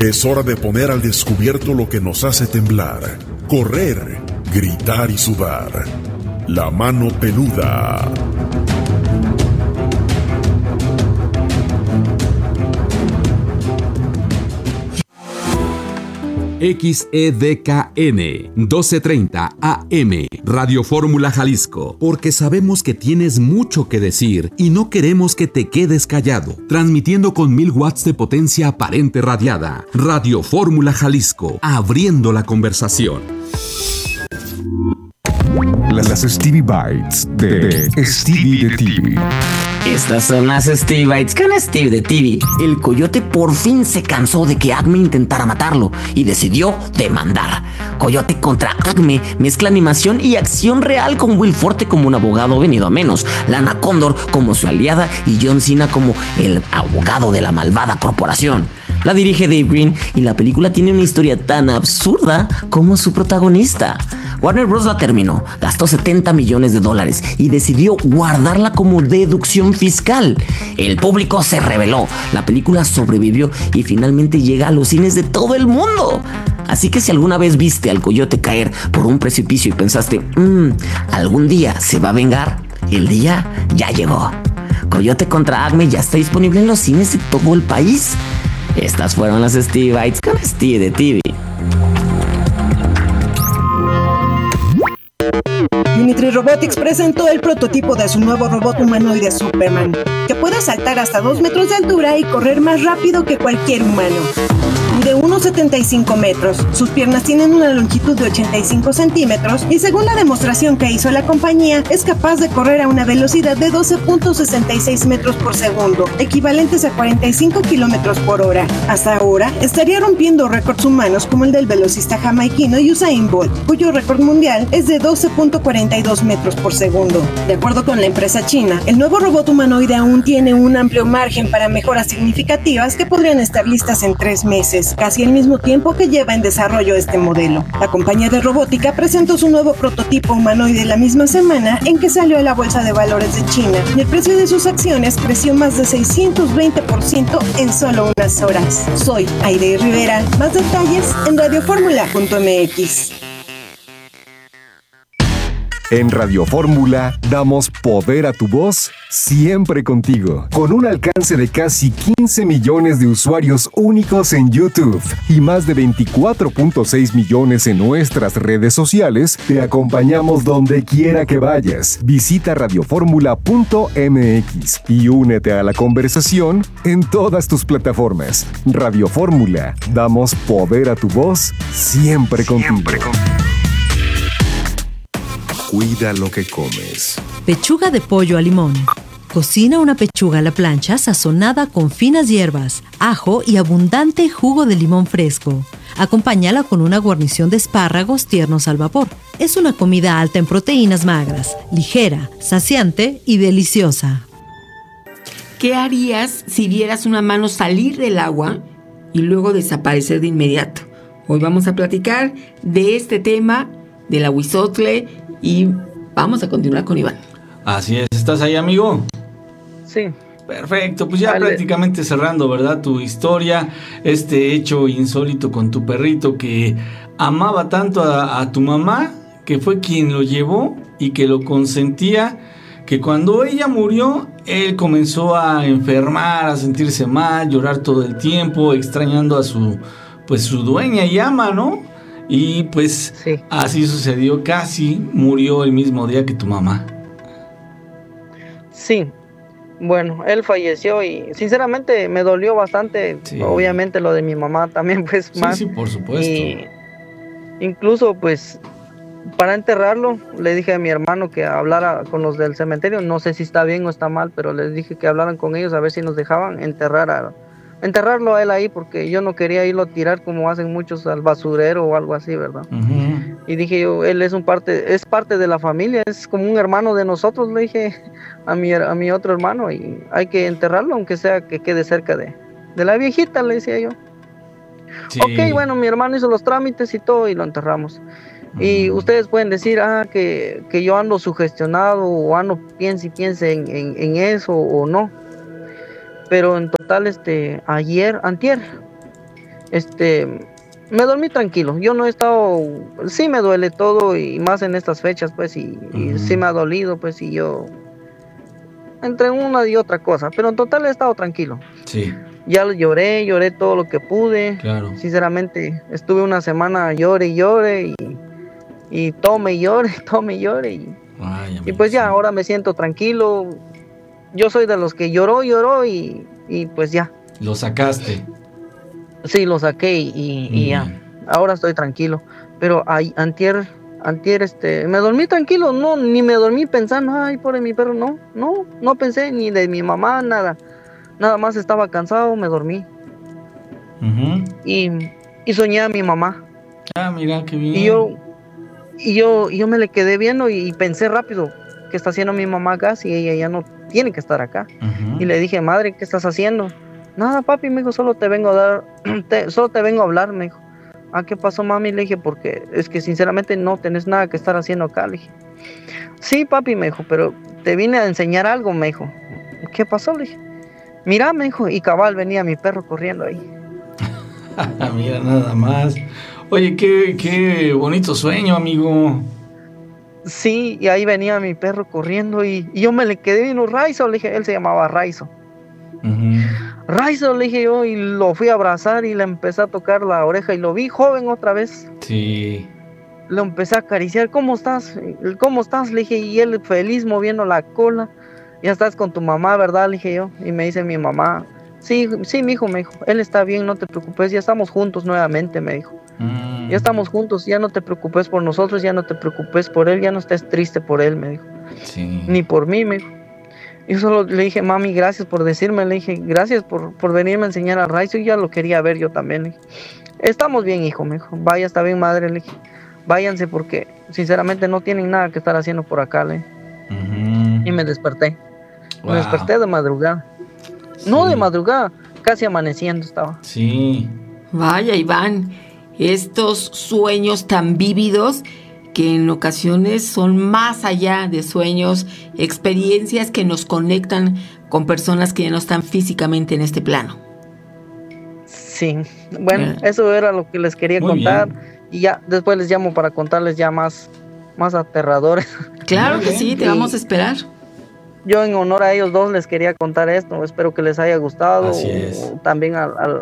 Es hora de poner al descubierto lo que nos hace temblar, correr, gritar y sudar. La mano peluda. XEDKN 1230 AM Radio Fórmula Jalisco, porque sabemos que tienes mucho que decir y no queremos que te quedes callado. Transmitiendo con 1000 watts de potencia aparente radiada. Radio Fórmula Jalisco, abriendo la conversación. Las Stevie Bites de Stevie de TV. Estas son las Stevie Bites con Steve de TV. El coyote por fin se cansó de que Acme intentara matarlo y decidió demandar. Coyote contra Acme mezcla animación y acción real, con Will Forte como un abogado venido a menos, Lana Condor como su aliada y John Cena como el abogado de la malvada corporación. La dirige Dave Green y la película tiene una historia tan absurda como su protagonista. Warner Bros. La terminó, gastó $70 millones y decidió guardarla como deducción fiscal. El público se rebeló, la película sobrevivió y finalmente llega a los cines de todo el mundo. Así que si alguna vez viste al coyote caer por un precipicio y pensaste, algún día se va a vengar, el día ya llegó. Coyote contra Acme ya está disponible en los cines de todo el país. Estas fueron las Stevie Bites con Steve de TV. Unitree Robotics presentó el prototipo de su nuevo robot humanoide Superman, que puede saltar hasta 2 metros de altura y correr más rápido que cualquier humano. De 1,75 metros, sus piernas tienen una longitud de 85 centímetros y según la demostración que hizo la compañía, es capaz de correr a una velocidad de 12.66 metros por segundo, equivalentes a 45 kilómetros por hora. Hasta ahora, estaría rompiendo récords humanos como el del velocista jamaiquino Usain Bolt, cuyo récord mundial es de 12.42 metros por segundo. De acuerdo con la empresa china, el nuevo robot humanoide aún tiene un amplio margen para mejoras significativas que podrían estar listas en 3 meses. Casi al mismo tiempo que lleva en desarrollo este modelo. La compañía de robótica presentó su nuevo prototipo humanoide la misma semana en que salió a la bolsa de valores de China y el precio de sus acciones creció más de 620% en solo unas horas. Soy Aide Rivera. Más detalles en radioformula.mx. En Radio Fórmula damos poder a tu voz siempre contigo. Con un alcance de casi 15 millones de usuarios únicos en YouTube y más de 24.6 millones en nuestras redes sociales, te acompañamos donde quiera que vayas. Visita radioformula.mx y únete a la conversación en todas tus plataformas. Radio Fórmula, damos poder a tu voz siempre contigo. Cuida lo que comes. Pechuga de pollo a limón. Cocina una pechuga a la plancha sazonada con finas hierbas, ajo y abundante jugo de limón fresco. Acompáñala con una guarnición de espárragos tiernos al vapor. Es una comida alta en proteínas magras, ligera, saciante y deliciosa. ¿Qué harías si vieras una mano salir del agua y luego desaparecer de inmediato? Hoy vamos a platicar de este tema, del aguizotle, y vamos a continuar con Iván. Así es, ¿estás ahí, amigo? Sí. Perfecto, pues ya Dale. prácticamente cerrando, ¿verdad? Tu historia, este hecho insólito con tu perrito que amaba tanto a tu mamá, que fue quien lo llevó y que lo consentía, que cuando ella murió, él comenzó a enfermar, a sentirse mal, llorar todo el tiempo, extrañando a su dueña y ama, ¿no? Y pues sí, así sucedió, casi murió el mismo día que tu mamá. Sí, bueno, él falleció y sinceramente me dolió bastante, sí. Obviamente lo de mi mamá también pues más. Sí, por supuesto. Y incluso pues para enterrarlo le dije a mi hermano que hablara con los del cementerio, no sé si está bien o está mal, pero les dije que hablaran con ellos a ver si nos dejaban enterrarlo a él ahí, porque yo no quería irlo a tirar como hacen muchos al basurero o algo así, ¿verdad? Uh-huh. Y dije yo, él es parte de la familia, es como un hermano de nosotros, le dije a mi otro hermano, y hay que enterrarlo aunque sea que quede cerca de la viejita, le decía yo. Sí. Ok, bueno, mi hermano hizo los trámites y todo y lo enterramos. Uh-huh. Y ustedes pueden decir que yo ando sugestionado o ando piense en eso o no. Pero en total antier, me dormí tranquilo. Yo no he estado, sí me duele todo y más en estas fechas, pues, y sí me ha dolido, pues, y yo entre una y otra cosa, pero en total he estado tranquilo. Sí. Ya lloré todo lo que pude. Claro. Sinceramente, estuve una semana llore y tome y llore y pues ya, ahora me siento tranquilo. Yo soy de los que lloró y pues ya. Lo sacaste. Sí, lo saqué y ya. Ahora estoy tranquilo. Pero antier, me dormí tranquilo, no, ni me dormí pensando, ay, pobre mi perro, no pensé ni de mi mamá, nada. Nada más estaba cansado, me dormí. Y soñé a mi mamá. Ah, mira, qué bien. Y yo me le quedé viendo y pensé rápido, ¿qué está haciendo mi mamá acá si ella ya no tiene que estar acá? Y le dije, madre, ¿qué estás haciendo? Nada, papi, me dijo, solo te vengo a hablar, me dijo. Ah, ¿qué pasó, mami? Le dije, porque es que sinceramente no tenés nada que estar haciendo acá, le dije. Sí, papi, me dijo, pero te vine a enseñar algo, me dijo. ¿Qué pasó? Le dije. Mira, me dijo, y cabal venía mi perro corriendo ahí. Mira, nada más. Oye, qué bonito sueño, amigo. Sí, y ahí venía mi perro corriendo y yo me le quedé viendo, Raizo, le dije, él se llamaba Raizo. Raizo, le dije yo, y lo fui a abrazar y le empecé a tocar la oreja y lo vi joven otra vez. Sí. Lo empecé a acariciar, ¿cómo estás? Le dije, y él feliz moviendo la cola. Ya estás con tu mamá, ¿verdad? Le dije yo. Y me dice mi mamá, sí, mijo, me dijo, él está bien, no te preocupes, ya estamos juntos nuevamente, me dijo. Ya estamos juntos, ya no te preocupes por nosotros, ya no te preocupes por él, ya no estés triste por él, me dijo. Sí. Ni por mí, me dijo. Yo solo le dije, mami, gracias por decirme, le dije, gracias por venirme a enseñar a Raizo, y ya lo quería ver yo también, le dije. Estamos bien, hijo, me dijo. Vaya, está bien, madre, le dije. Váyanse porque sinceramente no tienen nada que estar haciendo por acá, le. Y me desperté. Me desperté de madrugada. Sí. No de madrugada, casi amaneciendo estaba. Sí. Vaya, Iván, estos sueños tan vívidos que en ocasiones son más allá de sueños, experiencias que nos conectan con personas que ya no están físicamente en este plano. Sí, bueno, eso era lo que les quería contar. Y ya después les llamo para contarles ya más aterradores. Claro que sí, te vamos a esperar. Yo en honor a ellos dos les quería contar esto, espero que les haya gustado. Así es. También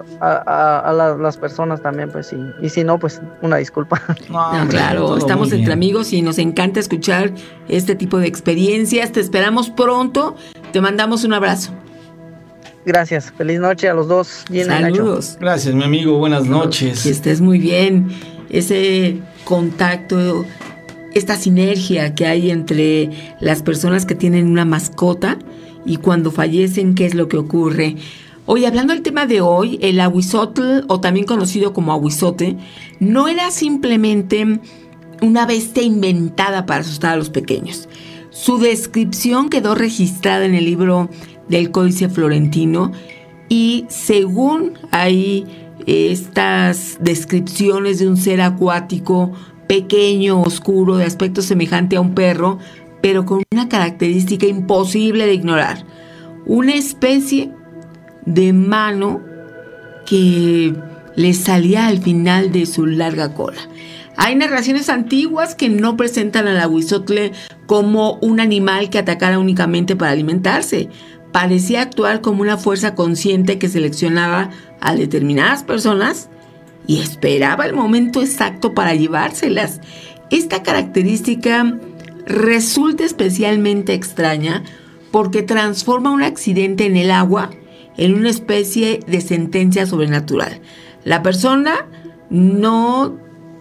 a las personas también, pues sí. Y si no, pues una disculpa. No, claro, estamos entre amigos y nos encanta escuchar este tipo de experiencias. Te esperamos pronto, te mandamos un abrazo. Gracias, feliz noche a los dos. Saludos. Gracias, mi amigo, buenas noches. Que estés muy bien. Ese contacto, esta sinergia que hay entre las personas que tienen una mascota y cuando fallecen, ¿qué es lo que ocurre? Hoy, hablando del tema de hoy, el ahuizotl, o también conocido como ahuizote, no era simplemente una bestia inventada para asustar a los pequeños. Su descripción quedó registrada en el libro del Códice Florentino y según hay estas descripciones de un ser acuático pequeño, oscuro, de aspecto semejante a un perro, pero con una característica imposible de ignorar. Una especie de mano que le salía al final de su larga cola. Hay narraciones antiguas que no presentan al ahuizotl como un animal que atacara únicamente para alimentarse. Parecía actuar como una fuerza consciente que seleccionaba a determinadas personas y esperaba el momento exacto para llevárselas. Esta característica resulta especialmente extraña porque transforma un accidente en el agua en una especie de sentencia sobrenatural. La persona no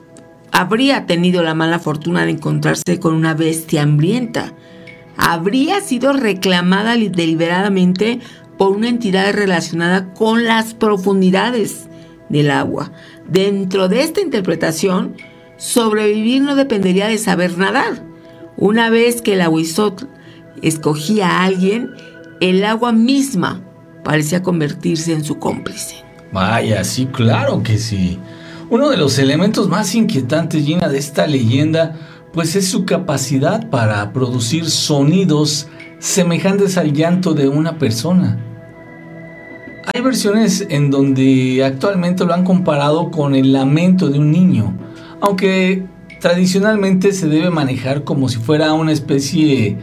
habría tenido la mala fortuna de encontrarse con una bestia hambrienta. Habría sido reclamada deliberadamente por una entidad relacionada con las profundidades del agua. Dentro de esta interpretación, sobrevivir no dependería de saber nadar. Una vez que el ahuizotl escogía a alguien, el agua misma parecía convertirse en su cómplice. Vaya, sí, claro que sí. Uno de los elementos más inquietantes, Gina, de esta leyenda, pues es su capacidad para producir sonidos semejantes al llanto de una persona. Hay versiones en donde actualmente lo han comparado con el lamento de un niño, aunque tradicionalmente se debe manejar como si fuera una especie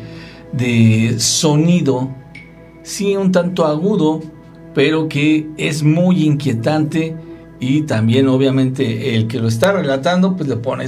de sonido, sí, un tanto agudo, pero que es muy inquietante, y también obviamente el que lo está relatando pues le pone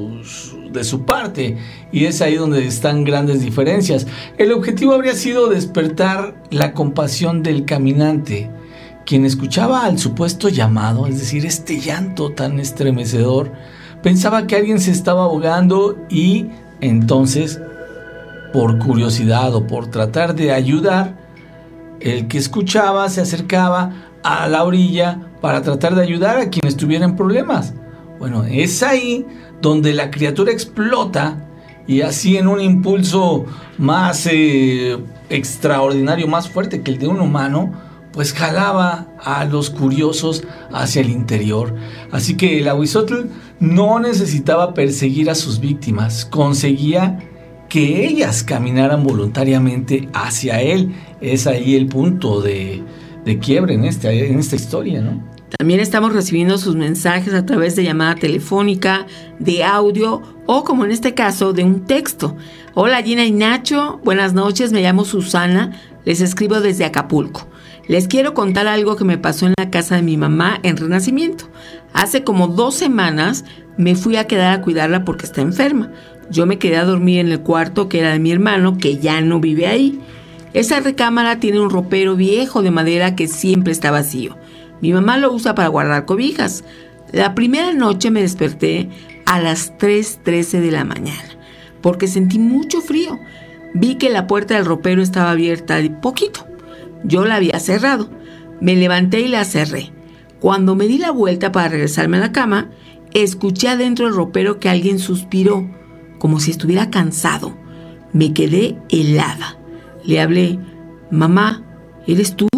de su parte, y es ahí donde están grandes diferencias. El objetivo habría sido despertar la compasión del caminante, quien escuchaba al supuesto llamado, es decir, este llanto tan estremecedor. Pensaba que alguien se estaba ahogando y entonces, por curiosidad o por tratar de ayudar, el que escuchaba se acercaba a la orilla para tratar de ayudar a quien estuviera en problemas. Bueno, es ahí donde la criatura explota, y así en un impulso más extraordinario, más fuerte que el de un humano, pues jalaba a los curiosos hacia el interior. Así que el Ahuizotl no necesitaba perseguir a sus víctimas, conseguía que ellas caminaran voluntariamente hacia él. Es ahí el punto de quiebre en esta historia, ¿no? También estamos recibiendo sus mensajes a través de llamada telefónica, de audio o, como en este caso, de un texto. Hola Gina y Nacho, buenas noches, me llamo Susana, les escribo desde Acapulco. Les quiero contar algo que me pasó en la casa de mi mamá en Renacimiento. Hace como 2 semanas me fui a quedar a cuidarla porque está enferma. Yo me quedé a dormir en el cuarto que era de mi hermano, que ya no vive ahí. Esa recámara tiene un ropero viejo de madera que siempre está vacío. Mi mamá lo usa para guardar cobijas. La primera noche me desperté a las 3:13 de la mañana porque sentí mucho frío. Vi que la puerta del ropero estaba abierta de poquito. Yo la había cerrado. Me levanté y la cerré. Cuando me di la vuelta para regresarme a la cama, escuché adentro del ropero que alguien suspiró, como si estuviera cansado. Me quedé helada. Le hablé, mamá, ¿eres tú?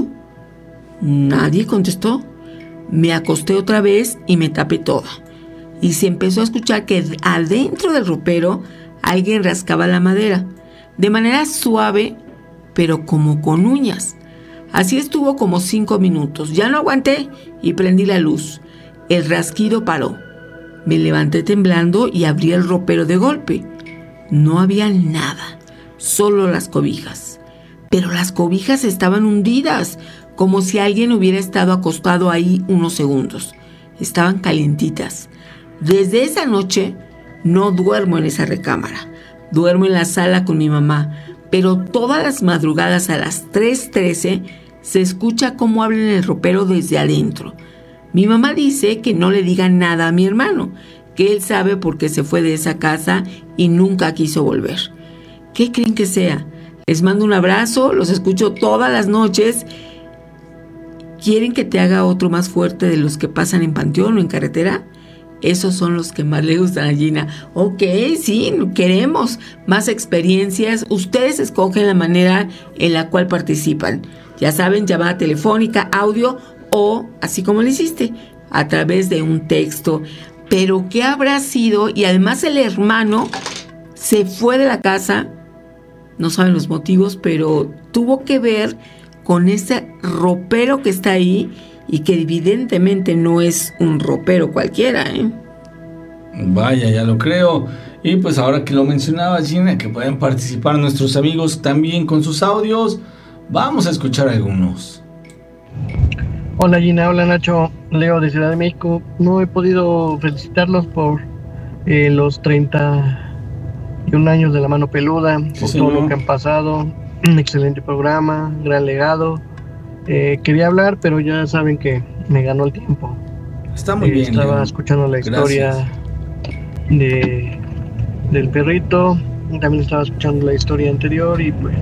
Nadie contestó. Me acosté otra vez y me tapé toda. Y se empezó a escuchar que adentro del ropero alguien rascaba la madera, de manera suave, pero como con uñas. Así estuvo como 5 minutos. Ya no aguanté y prendí la luz. El rasquido paró. Me levanté temblando y abrí el ropero de golpe. No había nada, solo las cobijas. Pero las cobijas estaban hundidas, como si alguien hubiera estado acostado ahí unos segundos. Estaban calientitas. Desde esa noche no duermo en esa recámara. Duermo en la sala con mi mamá, pero todas las madrugadas a las 3:13 se escucha cómo hablan en el ropero desde adentro. Mi mamá dice que no le diga nada a mi hermano, que él sabe por qué se fue de esa casa y nunca quiso volver. ¿Qué creen que sea? Les mando un abrazo, los escucho todas las noches. ¿Quieren que te haga otro más fuerte de los que pasan en Panteón o en carretera? Esos son los que más le gustan a Gina. Ok, sí, queremos más experiencias. Ustedes escogen la manera en la cual participan. Ya saben, llamada telefónica, audio o, así como lo hiciste, a través de un texto. Pero ¿qué habrá sido? Y además el hermano se fue de la casa, no saben los motivos, pero tuvo que ver con ese ropero que está ahí y que evidentemente no es un ropero cualquiera, ¿eh? Vaya, ya lo creo. Y pues ahora que lo mencionabas, Gina, que pueden participar nuestros amigos también con sus audios, vamos a escuchar algunos. Hola Gina, hola Nacho, Leo de Ciudad de México. No he podido felicitarlos por los 31 años de La Mano Peluda, sí, por todo lo que han pasado. Un excelente programa, gran legado. Quería hablar, pero ya saben que me ganó el tiempo. Está muy bien. Estaba León. Escuchando la historia del perrito. Y también estaba escuchando la historia anterior y pues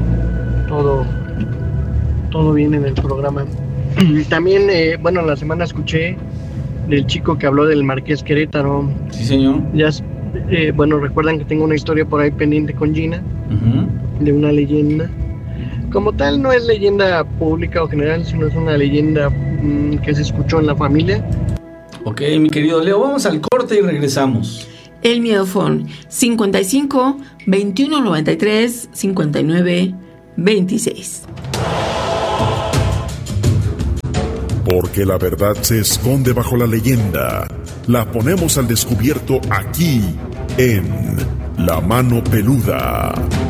todo bien en el programa. También, la semana escuché del chico que habló del Marqués Querétaro. Sí, señor. Ya, recuerdan que tengo una historia por ahí pendiente con Gina, de una leyenda. Como tal, no es leyenda pública o general, sino es una leyenda que se escuchó en la familia. Ok, mi querido Leo, vamos al corte y regresamos. El Miedofón, 55 21 93 59 26. Porque la verdad se esconde bajo la leyenda. La ponemos al descubierto aquí, en La Mano Peluda.